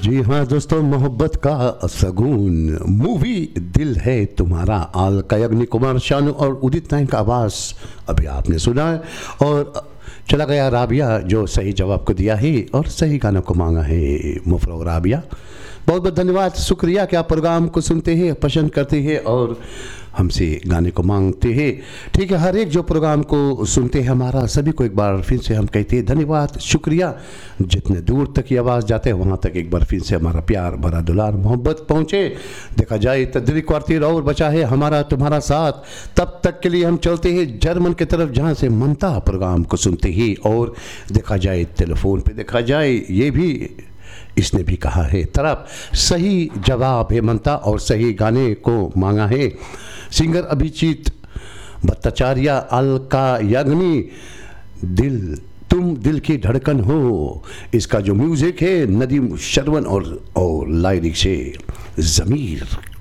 जी हाँ दोस्तों, मोहब्बत का सगुन मूवी दिल है तुम्हारा, अलका याग्निक, कुमार शानू और उदित नारायण का आवाज़ अभी आपने सुना है। और चला गया राबिया जो सही जवाब को दिया है और सही गानों को मांगा है मुफरो राबिया। बहुत बहुत धन्यवाद, शुक्रिया कि आप प्रोग्राम को सुनते हैं, पसंद करते हैं और हमसे गाने को मांगते हैं। ठीक है, हर एक जो प्रोग्राम को सुनते हैं हमारा, सभी को एक बार फिर से हम कहते हैं धन्यवाद, शुक्रिया। जितने दूर तक ये आवाज़ जाते हैं वहाँ तक एक बार फिर से हमारा प्यार भरा दुलार मोहब्बत पहुँचे। देखा जाए तो दिल क्वार्तिर और बचा है हमारा तुम्हारा साथ। तब तक के लिए हम चलते हैं जर्मन की तरफ, जहाँ से मनता प्रोग्राम को सुनते ही। और देखा जाए टेलीफोन पे, देखा जाए ये भी इसने भी कहा है तरफ सही जवाब है मनता और सही गाने को मांगा है सिंगर अभिजीत भट्टाचार्य, अलका याग्निक, दिल तुम दिल की धड़कन हो। इसका जो म्यूजिक है नदीम श्रवण और लाइरिक्स है ज़मीर